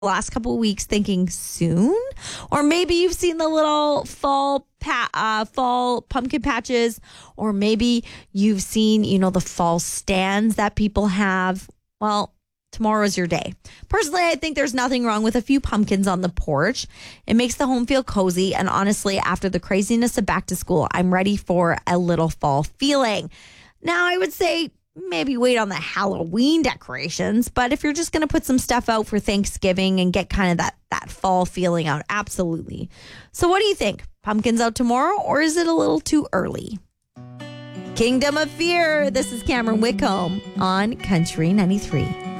last couple of weeks thinking soon, or maybe you've seen the little fall pumpkin patches, or maybe you've seen, the fall stands that people have. Well, tomorrow's your day. Personally, I think there's nothing wrong with a few pumpkins on the porch. It makes the home feel cozy. And honestly, after the craziness of back to school, I'm ready for a little fall feeling. Now, I would say maybe wait on the Halloween decorations, but if you're just going to put some stuff out for Thanksgiving and get kind of that fall feeling out, absolutely. So what do you think? Pumpkins out tomorrow, or is it a little too early? Kingdom of Fear. This is Cameron Whitcomb on Country 93.